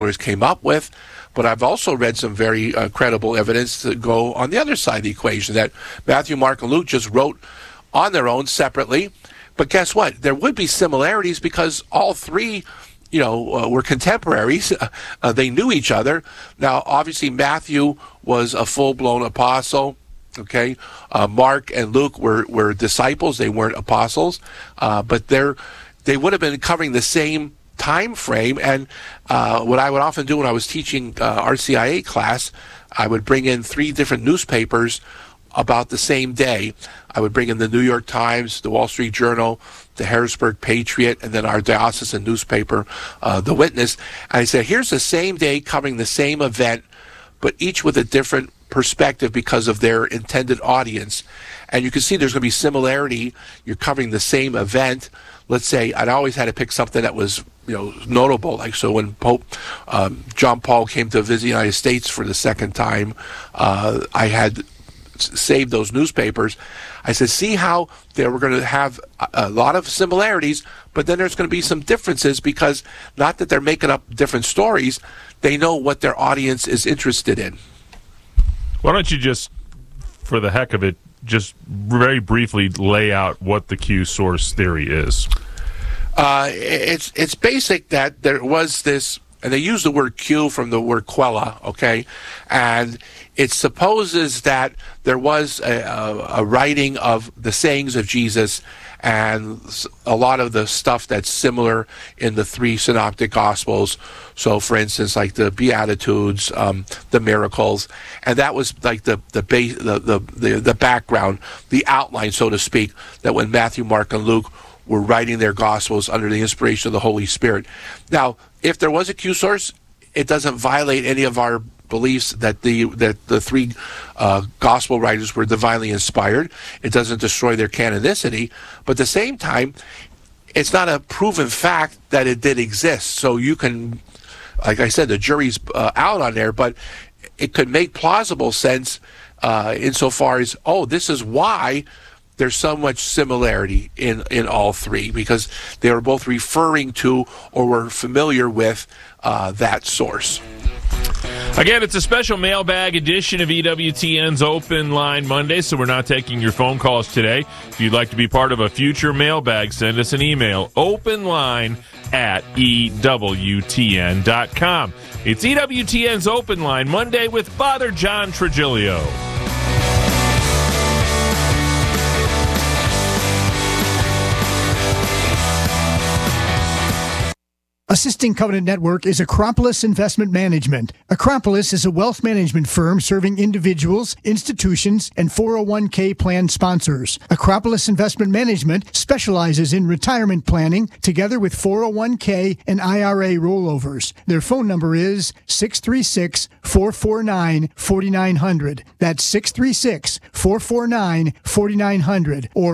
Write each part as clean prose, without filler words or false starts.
came up with, but I've also read some very credible evidence that go on the other side of the equation, that Matthew, Mark, and Luke just wrote on their own separately. But guess what? There would be similarities because all three, were contemporaries. They knew each other. Now, obviously, Matthew was a full-blown apostle. Okay, Mark and Luke were disciples. They weren't apostles, but they would have been covering the same time frame. And what I would often do when I was teaching RCIA class, I would bring in 3 different newspapers about the same day. I would bring in the New York Times, the Wall Street Journal, the Harrisburg Patriot, and then our diocesan newspaper, The Witness. And I said, here's the same day covering the same event, but each with a different perspective because of their intended audience. And you can see there's going to be similarity. You're covering the same event. Let's say I'd always had to pick something that was notable. Like, so when Pope John Paul came to visit the United States for the second time, I had saved those newspapers. I said, see how they were going to have a lot of similarities, but then there's going to be some differences, because not that they're making up different stories, they know what their audience is interested in. Why don't you just, for the heck of it, just very briefly lay out what the Q source theory is? It's basic that there was this, and they use the word Q from the word quella, okay? And it supposes that there was a writing of the sayings of Jesus and a lot of the stuff that's similar in the 3 synoptic gospels. So, for instance, like the Beatitudes, the miracles, and that was like the background, the outline, so to speak, that when Matthew, Mark, and Luke were writing their gospels under the inspiration of the Holy Spirit. Now, if there was a Q source, it doesn't violate any of our beliefs that the 3 gospel writers were divinely inspired. It doesn't destroy their canonicity, but at the same time, it's not a proven fact that it did exist. So you can, like I said, the jury's out on there, but it could make plausible sense insofar as, this is why there's so much similarity in all 3, because they were both referring to or were familiar with that source. Again, it's a special mailbag edition of EWTN's Open Line Monday, so we're not taking your phone calls today. If you'd like to be part of a future mailbag, send us an email, openline@EWTN.com. It's EWTN's Open Line Monday with Father John Trigilio. Assisting Covenant Network is Acropolis Investment Management. Acropolis is a wealth management firm serving individuals, institutions, and 401k plan sponsors. Acropolis Investment Management specializes in retirement planning together with 401k and IRA rollovers. Their phone number is 636-449-4900. That's 636-449-4900 or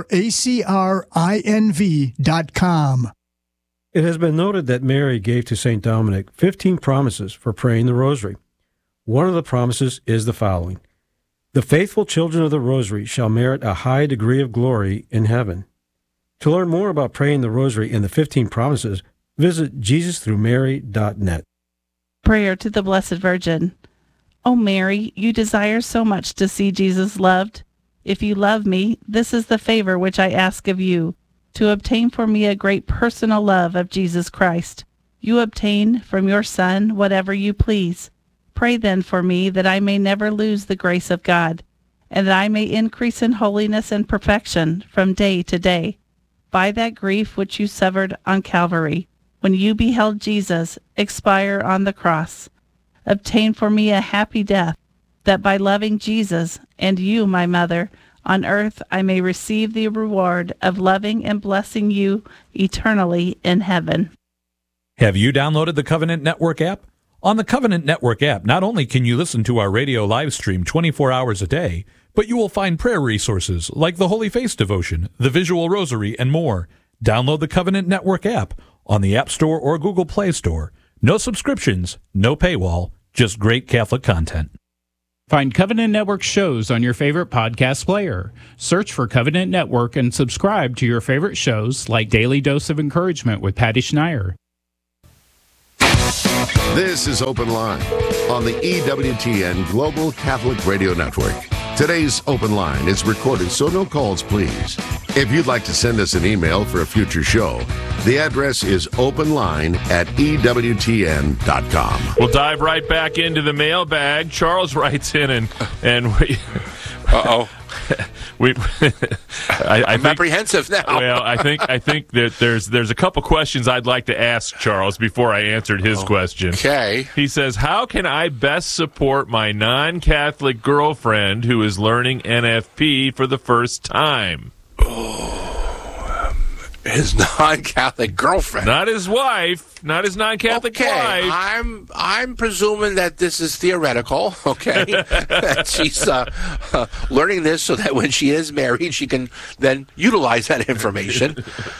acrinv.com. It has been noted that Mary gave to St. Dominic 15 promises for praying the Rosary. One of the promises is the following: the faithful children of the Rosary shall merit a high degree of glory in heaven. To learn more about praying the Rosary and the 15 promises, visit JesusThroughMary.net. Prayer to the Blessed Virgin. O Mary, you desire so much to see Jesus loved. If you love me, this is the favor which I ask of you, to obtain for me a great personal love of Jesus Christ. You obtain from your Son whatever you please. Pray then for me that I may never lose the grace of God, and that I may increase in holiness and perfection from day to day, by that grief which you suffered on Calvary, when you beheld Jesus expire on the cross. Obtain for me a happy death, that by loving Jesus and you, my mother, on earth I may receive the reward of loving and blessing you eternally in heaven. Have you downloaded the Covenant Network app? On the Covenant Network app, not only can you listen to our radio live stream 24 hours a day, but you will find prayer resources like the Holy Face Devotion, the Visual Rosary, and more. Download the Covenant Network app on the App Store or Google Play Store. No subscriptions, no paywall, just great Catholic content. Find Covenant Network shows on your favorite podcast player. Search for Covenant Network and subscribe to your favorite shows like Daily Dose of Encouragement with Patty Schneier. This is Open Line on the EWTN Global Catholic Radio Network. Today's Open Line is recorded, so no calls, please. If you'd like to send us an email for a future show, the address is openline@ewtn.com. We'll dive right back into the mailbag. Charles writes in and we... Uh-oh. I'm apprehensive now. Well, I think that there's a couple questions I'd like to ask Charles before I answered his question. Okay. He says, how can I best support my non-Catholic girlfriend who is learning NFP for the first time? His non-Catholic girlfriend, not his wife, not his non-Catholic wife. I'm presuming that this is theoretical. Okay, that she's learning this so that when she is married, she can then utilize that information.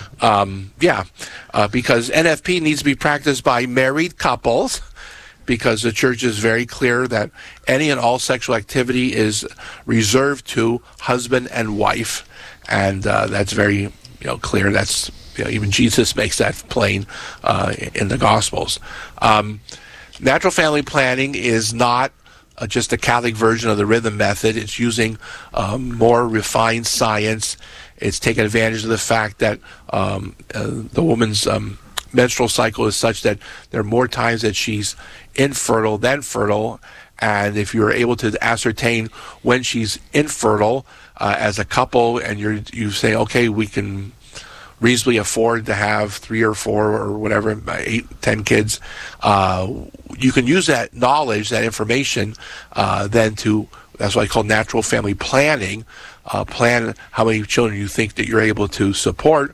Because NFP needs to be practiced by married couples. Because the church is very clear that any and all sexual activity is reserved to husband and wife, and that's very clear. That's even Jesus makes that plain in the Gospels. Natural family planning is not just a Catholic version of the rhythm method. It's using more refined science. It's taking advantage of the fact that the woman's menstrual cycle is such that there are more times that she's infertile than fertile, and if you're able to ascertain when she's infertile as a couple, and you say, okay, we can reasonably afford to have 3 or 4 or whatever, 8, 10 kids, you can use that knowledge, that information, then that's what I call natural family planning, plan how many children you think that you're able to support,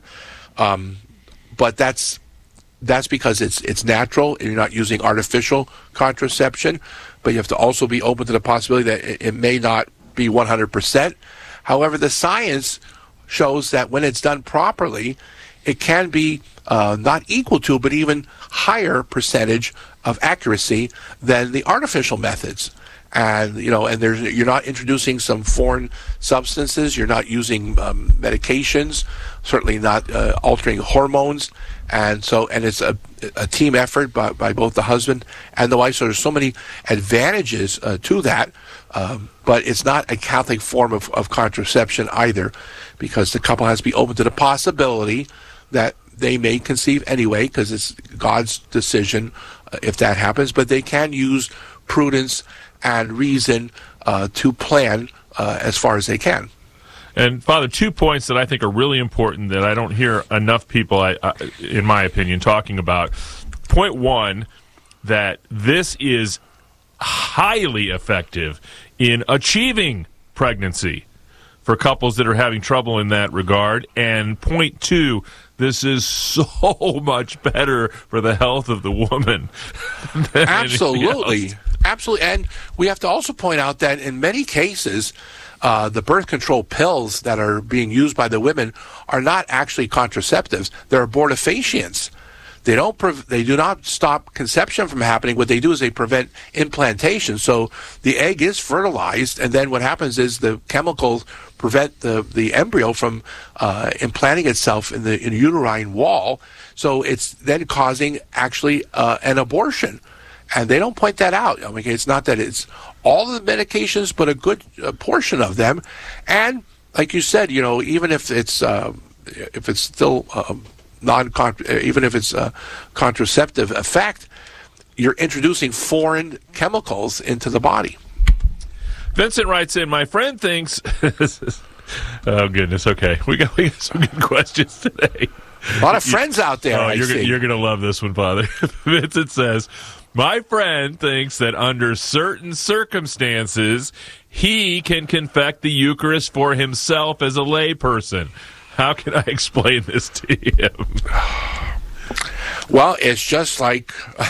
but that's because it's natural and you're not using artificial contraception, but you have to also be open to the possibility that it may not be 100%. However, the science shows that when it's done properly, it can be not equal to, but even higher percentage of accuracy than the artificial methods. And you're not introducing some foreign substances. You're not using medications. Certainly not altering hormones. And it's a team effort by both the husband and the wife. So there's so many advantages to that. But it's not a Catholic form of contraception either, because the couple has to be open to the possibility that they may conceive anyway, because it's God's decision if that happens. But they can use prudence and reason to plan as far as they can. And, Father, 2 points that I think are really important that I don't hear enough people, in my opinion, talking about. Point 1, that this is highly effective in achieving pregnancy for couples that are having trouble in that regard. And point 2, this is so much better for the health of the woman than Absolutely. Absolutely. And we have to also point out that in many cases, the birth control pills that are being used by the women are not actually contraceptives. They're abortifacients. They do not stop conception from happening. What they do is they prevent implantation. So the egg is fertilized, and then what happens is the chemicals prevent the embryo from implanting itself in the uterine wall. So it's then causing actually an abortion. And they don't point that out. I mean, it's not that it's all of the medications, but a good portion of them. And like you said, even if it's still even if it's a contraceptive effect, you're introducing foreign chemicals into the body. Vincent writes in, my friend thinks... oh, goodness. Okay. We got some good questions today. A lot of friends out there, You're going to love this one, Father. Vincent says, my friend thinks that under certain circumstances, he can confect the Eucharist for himself as a layperson. How can I explain this to him? Well, it's just like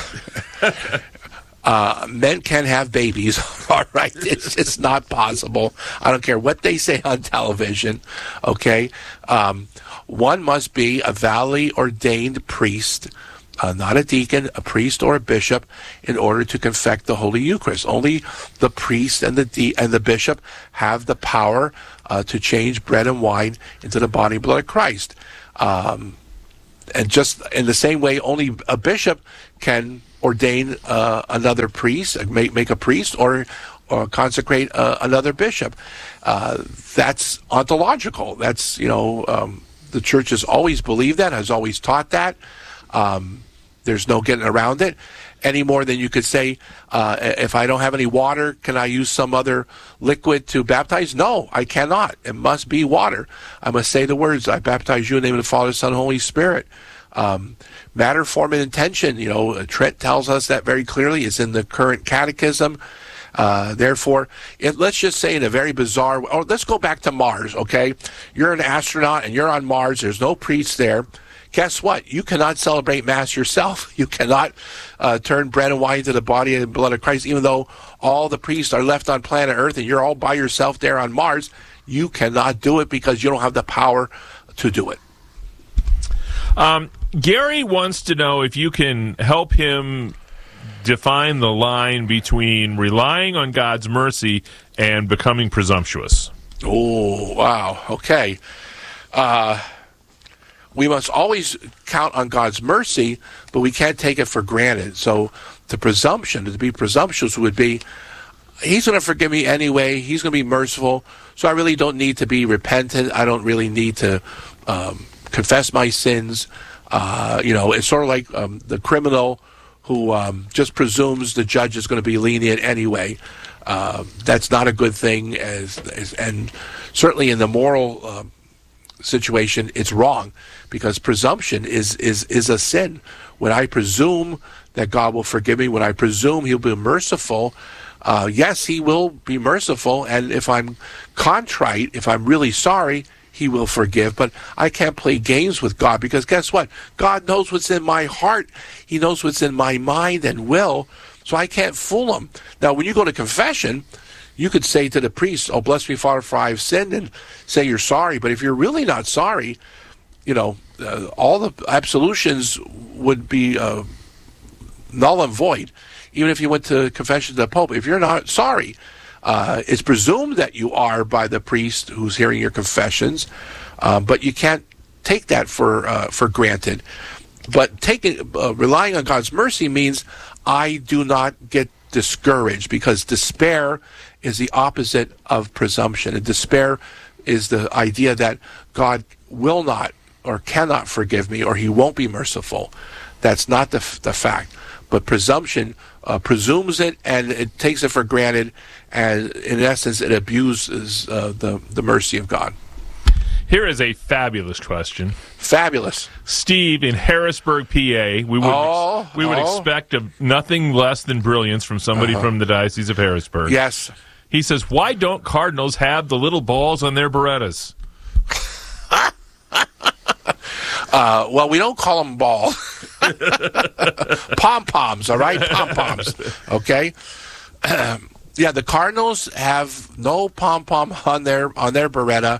men can have babies, all right? It's not possible. I don't care what they say on television, okay? One must be a validly ordained priest, not a deacon, a priest or a bishop, in order to confect the Holy Eucharist. Only the priest and the bishop have the power to change bread and wine into the body and blood of Christ. And just in the same way, only a bishop can ordain another priest, make a priest, or consecrate another bishop. That's ontological. That's, the church has always believed that, has always taught that. There's no getting around it any more than you could say, if I don't have any water, can I use some other liquid to baptize? No, I cannot. It must be water. I must say the words, I baptize you in the name of the Father, Son, and Holy Spirit. Matter, form, and intention. Trent tells us that very clearly. It's in the current catechism. Therefore, let's just say in a very bizarre way, let's go back to Mars, okay? You're an astronaut and you're on Mars. There's no priest there. Guess what? You cannot celebrate Mass yourself. You cannot turn bread and wine into the body and blood of Christ, even though all the priests are left on planet Earth and you're all by yourself there on Mars. You cannot do it because you don't have the power to do it. Gary wants to know if you can help him define the line between relying on God's mercy and becoming presumptuous. Oh, wow. Okay. We must always count on God's mercy, but we can't take it for granted. So the presumption, to be presumptuous, would be, he's going to forgive me anyway. He's going to be merciful. So I really don't need to be repentant. I don't really need to confess my sins. It's sort of like the criminal who just presumes the judge is going to be lenient anyway. That's not a good thing, and certainly in the moral situation, it's wrong, because presumption is a sin. When I presume that God will forgive me, when I presume He'll be merciful, yes, He will be merciful, and if I'm contrite, if I'm really sorry, He will forgive. But I can't play games with God, because guess what? God knows what's in my heart. He knows what's in my mind and will, so I can't fool Him. Now, when you go to confession, you could say to the priest, "Oh, bless me, Father, for I have sinned," and say you're sorry. But if you're really not sorry, all the absolutions would be null and void, even if you went to confession to the Pope. If you're not sorry, it's presumed that you are by the priest who's hearing your confessions, but you can't take that for granted. But relying on God's mercy means I do not get discouraged, because despair is the opposite of presumption. And despair is the idea that God will not or cannot forgive me, or He won't be merciful. That's not the fact. But presumption presumes it, and it takes it for granted, and in essence, it abuses the mercy of God. Here is a fabulous question. Fabulous. Steve in Harrisburg, PA. We would expect nothing less than brilliance from somebody from the Diocese of Harrisburg. Yes. He says, why don't cardinals have the little balls on their Berettas? Well, we don't call them ball. Pom-poms, all right? Pom-poms, okay? Yeah, the Cardinals have no pom-pom on their Beretta.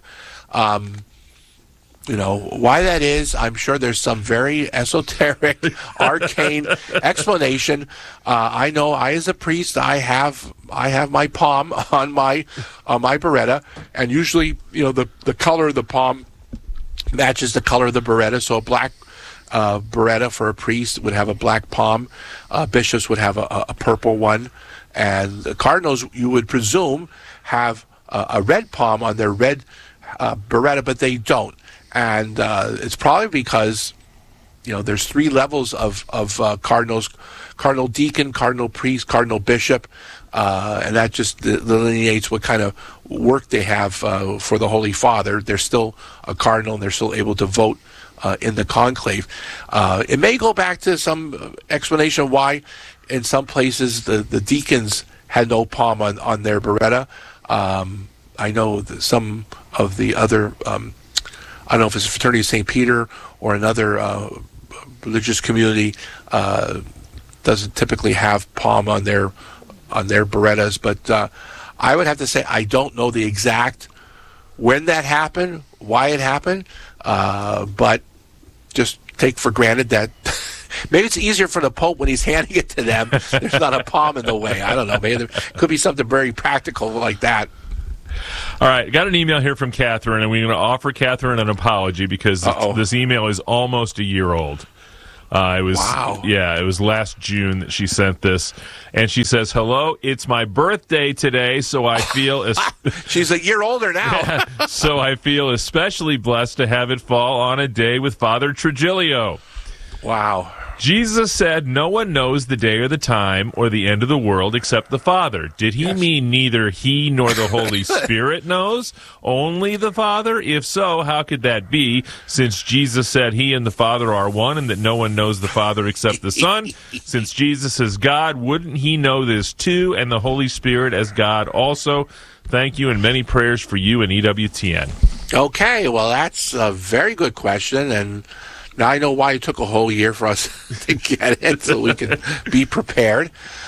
Why that is, I'm sure there's some very esoteric, arcane explanation. I know, as a priest, I have my palm on my Beretta, and usually, the color of the palm matches the color of the Beretta. So a black Beretta for a priest would have a black palm. Bishops would have a purple one, and the Cardinals, you would presume, have a red palm on their red Beretta, but they don't. And it's probably because, there's three levels of cardinals: cardinal deacon, cardinal priest, cardinal bishop, and that just delineates what kind of work they have for the Holy Father. They're still a cardinal, and they're still able to vote in the conclave. It may go back to some explanation why in some places the deacons had no palm on their Beretta. I know that some of the other, I don't know if it's a Fraternity of St. Peter or another religious community, doesn't typically have palm on their Berettas, but I would have to say I don't know the exact when that happened, why it happened, but just take for granted that maybe it's easier for the Pope when he's handing it to them. There's not a palm in the way. I don't know. Maybe there could be something very practical like that. All right, got an email here from Catherine, and we're going to offer Catherine an apology because this email is almost a year old. It was Wow. Yeah, it was last June that she sent this, and she says, "Hello, it's my birthday today, so I feel She's a year older now. so I feel especially blessed to have it fall on a day with Father Trigilio. Wow. Jesus said no one knows the day or the time or the end of the world except the Father. Did he mean neither he nor the Holy Spirit knows? Only the Father? If so, how could that be, since Jesus said he and the Father are one and that no one knows the Father except the Son? Since Jesus is God, wouldn't he know this too, and the Holy Spirit as God also? Thank you, and many prayers for you and EWTN. Okay, well, that's a very good question, and now I know why it took a whole year for us to get it, so we can be prepared.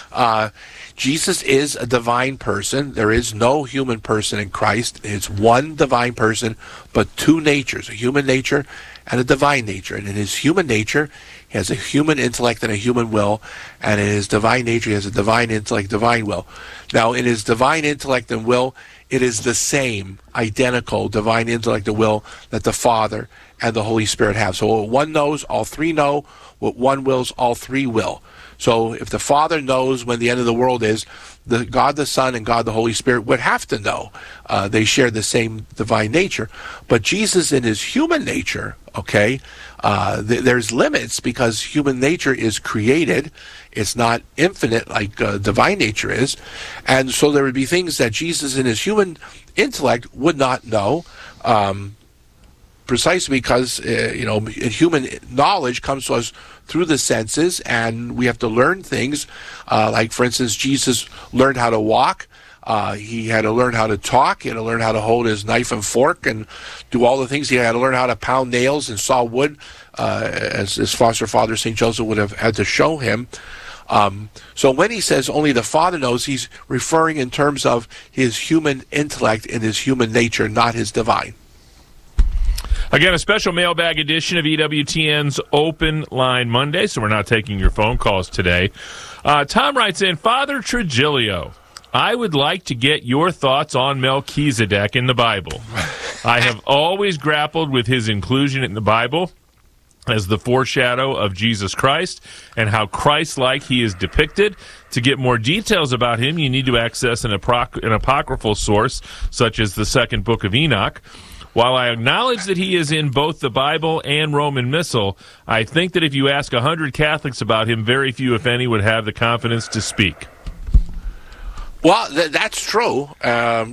Jesus is a divine person. There is no human person in Christ. It's one divine person, but two natures, a human nature and a divine nature. And in his human nature, he has a human intellect and a human will, and in his divine nature, he has a divine intellect, divine will. Now, in his divine intellect and will, it is the same, identical divine intellect and will that the Father and the Holy Spirit have. So what one knows, all three know. What one wills, all three will. So if the Father knows when the end of the world is, God the Son and God the Holy Spirit would have to know. They share the same divine nature. But Jesus in his human nature, okay, there's limits because human nature is created. It's not infinite like divine nature is. And so there would be things that Jesus in his human intellect would not know. Precisely because human knowledge comes to us through the senses, and we have to learn things. Like, for instance, Jesus learned how to walk. He had to learn how to talk. He had to learn how to hold his knife and fork and do all the things. He had to learn how to pound nails and saw wood, as his foster father, St. Joseph, would have had to show him. So when he says only the Father knows, he's referring in terms of his human intellect and his human nature, not his divine. Again, a special mailbag edition of EWTN's Open Line Monday, so we're not taking your phone calls today. Tom writes in, Father Trigilio, I would like to get your thoughts on Melchizedek in the Bible. I have always grappled with his inclusion in the Bible as the foreshadow of Jesus Christ and how Christ-like he is depicted. To get more details about him, you need to access an apocryphal source, such as the second book of Enoch. While I acknowledge that he is in both the Bible and Roman Missal, I think that if you ask 100 Catholics about him, very few, if any, would have the confidence to speak. Well, that's true, but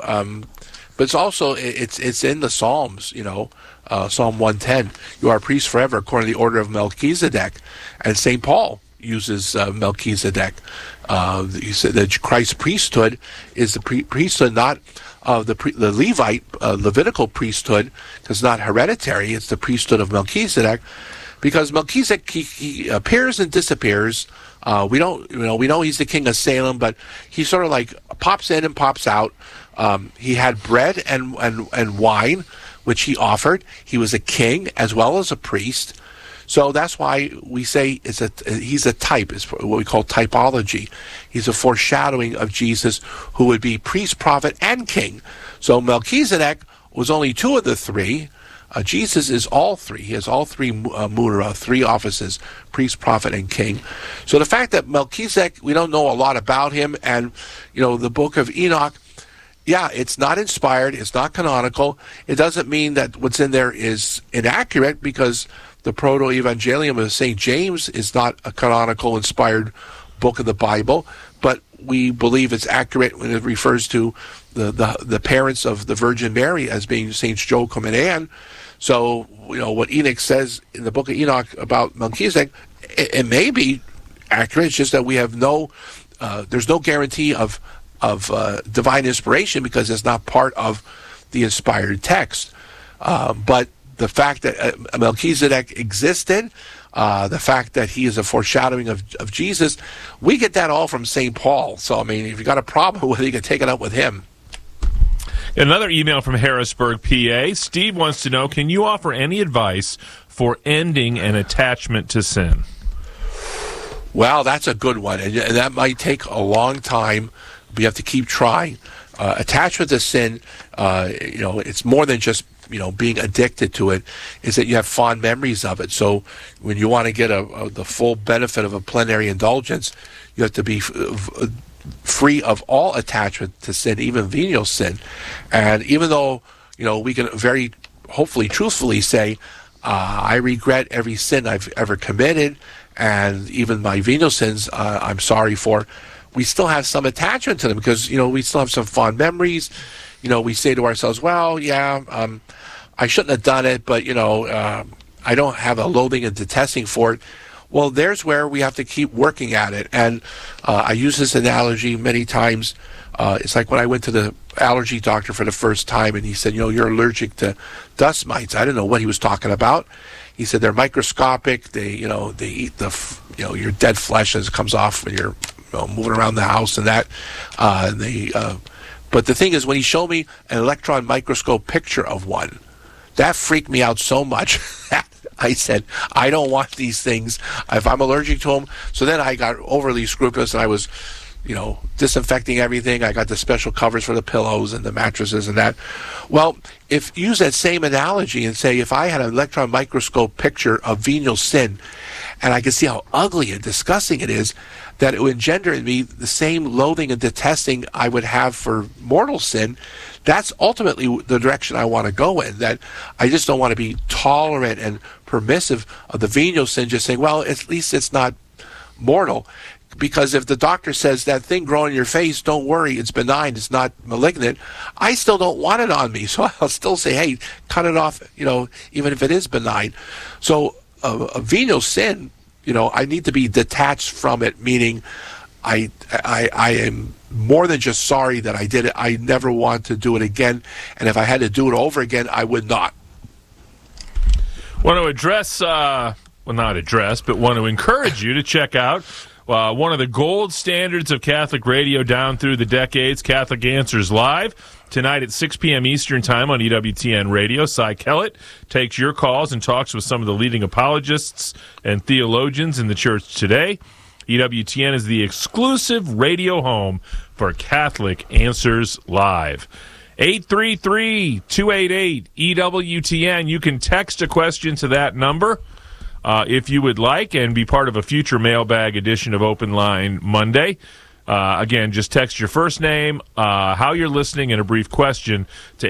it's also it's in the Psalms. Psalm 110. You are a priest forever, according to the order of Melchizedek, and St. Paul uses Melchizedek. He said that Christ's priesthood is the priesthood not of the Levite Levitical priesthood, because it's not hereditary. It's the priesthood of Melchizedek, because Melchizedek he appears and disappears. We know he's the king of Salem, but he sort of like pops in and pops out. He had bread and wine, which he offered. He was a king as well as a priest. So that's why we say he's a type. It's what we call typology. He's a foreshadowing of Jesus, who would be priest, prophet, and king. So Melchizedek was only two of the three. Jesus is all three. He has all three mura, three offices, priest, prophet, and king. So the fact that Melchizedek, we don't know a lot about him, and the book of Enoch, yeah, it's not inspired, it's not canonical. It doesn't mean that what's in there is inaccurate, because the Proto-Evangelium of St. James is not a canonical, inspired book of the Bible, but we believe it's accurate when it refers to the parents of the Virgin Mary as being Saints Joachim and Anne. So, what Enoch says in the book of Enoch about Melchizedek, it may be accurate. It's just that we have there's no guarantee of divine inspiration, because it's not part of the inspired text. But the fact that Melchizedek existed, the fact that he is a foreshadowing of Jesus, we get that all from St. Paul. So, if you got a problem with it, you can take it up with him. Another email from Harrisburg, PA. Steve wants to know, can you offer any advice for ending an attachment to sin? Well, that's a good one, and that might take a long time, but you have to keep trying. attachment to sin, it's more than just being addicted to it. Is that you have fond memories of it. So when you want to get the full benefit of a plenary indulgence, you have to be free of all attachment to sin, even venial sin. And even though we can very hopefully truthfully say, I regret every sin I've ever committed, and even my venial sins I'm sorry for, we still have some attachment to them because we still have some fond memories. We say to ourselves, well, I shouldn't have done it, but I don't have a loathing and detesting for it. Well, there's where we have to keep working at it. And I use this analogy many times. It's like when I went to the allergy doctor for the first time, and he said, you're allergic to dust mites. I didn't know what he was talking about. He said they're microscopic. They eat your dead flesh as it comes off when you're moving around the house and that. But the thing is, when he showed me an electron microscope picture of one, that freaked me out so much that I said, I don't want these things if I'm allergic to them. So then I got overly scrupulous, and I was, disinfecting everything. I got the special covers for the pillows and the mattresses and that. Well, if use that same analogy and say, if I had an electron microscope picture of venial sin, and I could see how ugly and disgusting it is, that it would engender in me the same loathing and detesting I would have for mortal sin. That's ultimately the direction I want to go in, that I just don't want to be tolerant and permissive of the venial sin, just saying, well, at least it's not mortal. Because if the doctor says that thing growing in your face, don't worry, it's benign, it's not malignant, I still don't want it on me. So I'll still say, hey, cut it off, even if it is benign. So a venial sin, I need to be detached from it, meaning I am more than just sorry that I did it. I never want to do it again. And if I had to do it over again, I would not. Want to address, not address, but want to encourage you to check out one of the gold standards of Catholic radio down through the decades, Catholic Answers Live. Tonight at 6 p.m. Eastern Time on EWTN Radio, Cy Kellett takes your calls and talks with some of the leading apologists and theologians in the church today. EWTN is the exclusive radio home for Catholic Answers Live. 833-288-EWTN. You can text a question to that number if you would like and be part of a future mailbag edition of Open Line Monday. Again, just text your first name, how you're listening, and a brief question to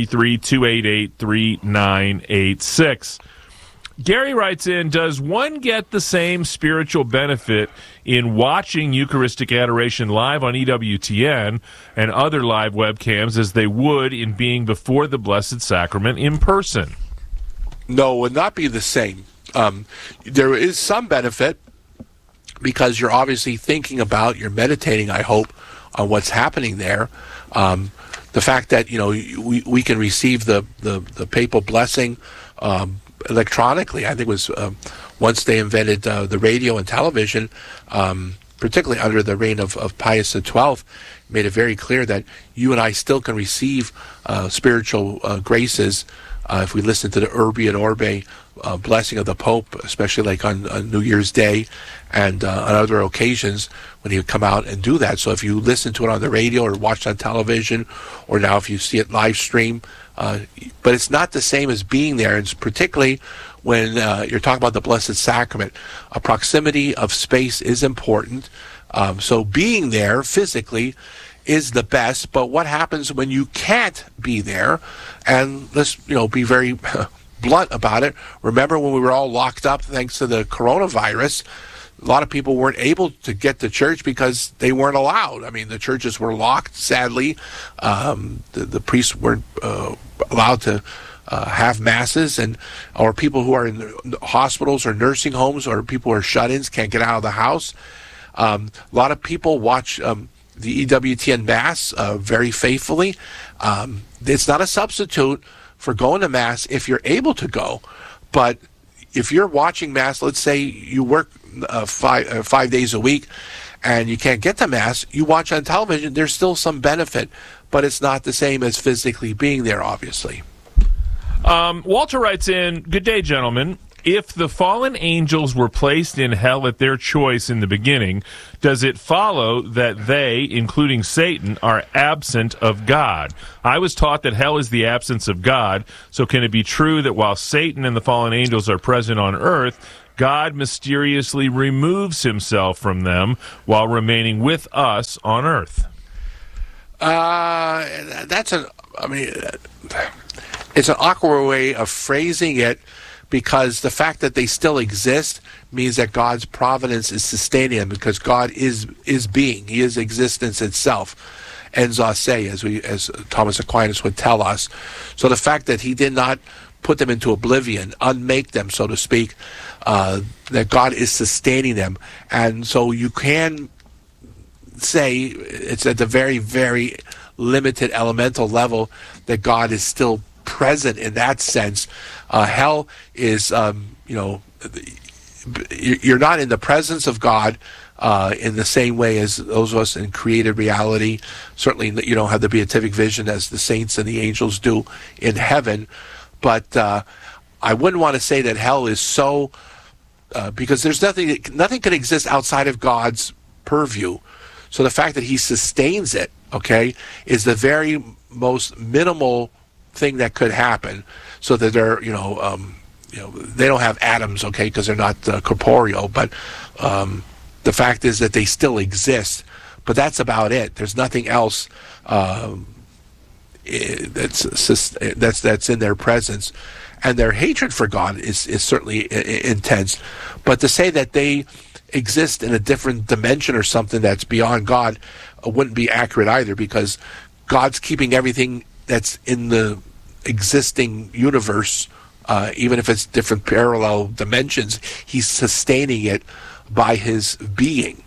833-288-3986. Gary writes in, does one get the same spiritual benefit in watching Eucharistic Adoration live on EWTN and other live webcams as they would in being before the Blessed Sacrament in person? No, it would not be the same. There is some benefit, because you're obviously thinking about, you're meditating, I hope, on what's happening there. The fact that, we can receive the papal blessing electronically. I think it was once they invented the radio and television, particularly under the reign of Pius XII, made it very clear that you and I still can receive spiritual graces if we listen to the Urbi et Orbi blessing of the Pope, especially like on New Year's Day and on other occasions when he would come out and do that. So if you listen to it on the radio or watch on television, or now if you see it live stream, but it's not the same as being there. It's particularly when you're talking about the Blessed Sacrament. A proximity of space is important. So being there physically is the best, but what happens when you can't be there? And let's be very blunt about it. Remember when we were all locked up thanks to the coronavirus? A lot of people weren't able to get to church because they weren't allowed. I mean, the churches were locked, sadly. The priests weren't allowed to have masses, or people who are in hospitals or nursing homes, or people who are shut-ins, can't get out of the house. A lot of people watch the EWTN Mass very faithfully. It's not a substitute for going to Mass if you're able to go, but if you're watching Mass, let's say you work 5 days a week and you can't get to Mass, you watch on television, there's still some benefit, but it's not the same as physically being there, obviously. Walter writes in, good day, gentlemen. if the fallen angels were placed in hell at their choice in the beginning, does it follow that they, including Satan, are absent of God? I was taught that hell is the absence of God, so can it be true that while Satan and the fallen angels are present on earth, God mysteriously removes himself from them while remaining with us on earth? It's an awkward way of phrasing it, because the fact that they still exist means that God's providence is sustaining them, because God is being. He is existence itself. Enza se, as Thomas Aquinas would tell us. So the fact that he did not put them into oblivion, unmake them, so to speak, that God is sustaining them. And so you can say it's at the very, very limited elemental level that God is still present in that sense. Hell is, you're not in the presence of God in the same way as those of us in created reality. Certainly you don't have the beatific vision as the saints and the angels do in heaven. But I wouldn't want to say that hell is so, because there's nothing can exist outside of God's purview. So the fact that he sustains it, okay, is the very most minimal thing that could happen. So that they're, they don't have atoms, okay, because they're not corporeal. But the fact is that they still exist. But that's about it. There's nothing else that's in their presence. And their hatred for God is certainly intense. But to say that they exist in a different dimension or something that's beyond God wouldn't be accurate either, because God's keeping everything that's in the existing universe, even if it's different parallel dimensions, he's sustaining it by his being.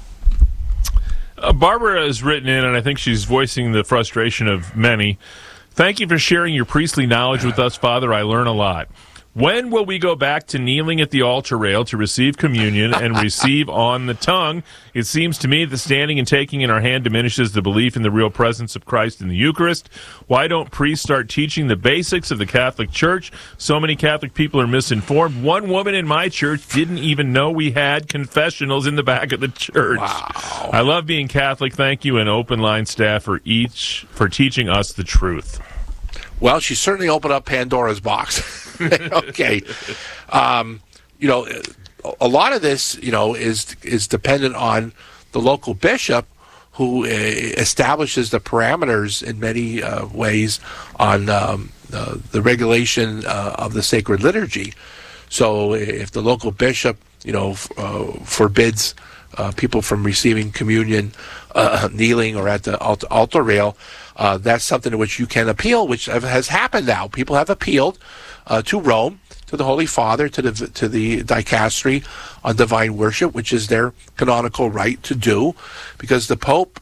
Barbara has written in, and I think she's voicing the frustration of many. Thank you for sharing your priestly knowledge with us, Father. I learn a lot. When will we go back to kneeling at the altar rail to receive communion and receive on the tongue? It seems to me that standing and taking in our hand diminishes the belief in the real presence of Christ in the Eucharist. Why don't priests start teaching the basics of the Catholic Church? So many Catholic people are misinformed. One woman in my church didn't even know we had confessionals in the back of the church. Wow. I love being Catholic. Thank you, and Open Line staff for teaching us the truth. Well, she certainly opened up Pandora's box. Okay. A lot of this, is dependent on the local bishop, who establishes the parameters in many ways on the regulation of the sacred liturgy. So if the local bishop, forbids people from receiving communion, kneeling or at the altar rail, that's something to which you can appeal, which has happened now. People have appealed to Rome, to the Holy Father, to the dicastery on divine worship, which is their canonical right to do, because the Pope,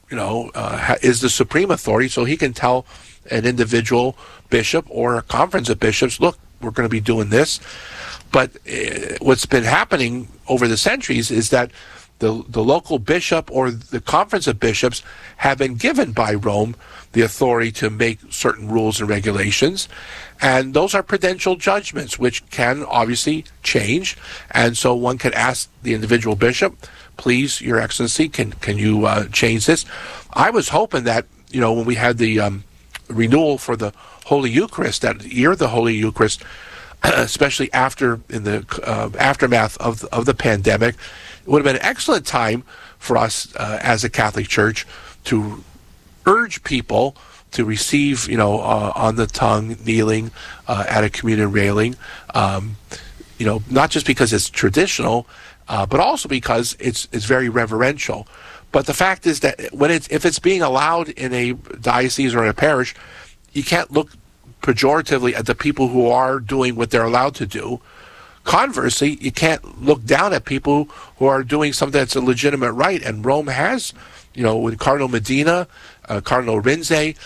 is the supreme authority, so he can tell an individual bishop or a conference of bishops, look, we're going to be doing this. But what's been happening over the centuries is that the local bishop or the conference of bishops have been given by Rome the authority to make certain rules and regulations, and those are prudential judgments which can obviously change. And so one could ask the individual bishop, please, Your Excellency, can you change this? I was hoping that, when we had the renewal for the Holy Eucharist, that year of the Holy Eucharist, especially in the aftermath of the pandemic, it would have been an excellent time for us as a Catholic Church to urge people to receive, on the tongue, kneeling at a communion railing, not just because it's traditional, but also because it's very reverential. But the fact is that if it's being allowed in a diocese or in a parish, you can't look pejoratively at the people who are doing what they're allowed to do. Conversely, you can't look down at people who are doing something that's a legitimate right. And Rome has, with Cardinal Medina, Cardinal Rinze,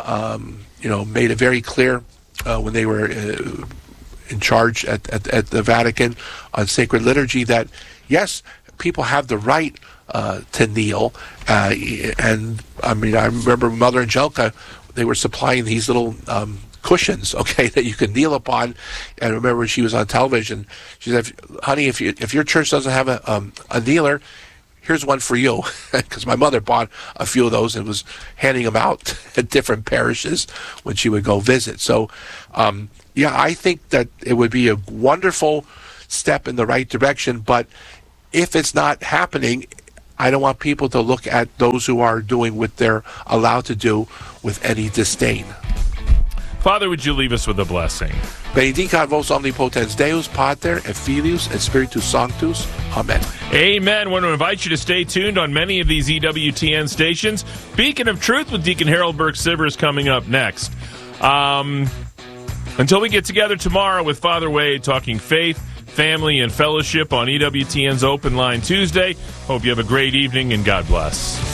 made it very clear when they were in charge at the Vatican on sacred liturgy that, yes, people have the right to kneel. And I remember Mother Angelica, they were supplying these little cushions, okay, that you can kneel upon. And I remember when she was on television, she said, honey, if your church doesn't have a kneeler, here's one for you. Because my mother bought a few of those and was handing them out at different parishes when she would go visit. So, I think that it would be a wonderful step in the right direction. But if it's not happening, I don't want people to look at those who are doing what they're allowed to do with any disdain. Father, would you leave us with a blessing? Benedicat vos omnipotens Deus, Pater, et Filius, et Spiritus Sanctus. Amen. Amen. I want to invite you to stay tuned on many of these EWTN stations. Beacon of Truth with Deacon Harold Burke-Sivers coming up next. Until we get together tomorrow with Father Wade talking faith, family, and fellowship on EWTN's Open Line Tuesday. Hope you have a great evening, and God bless.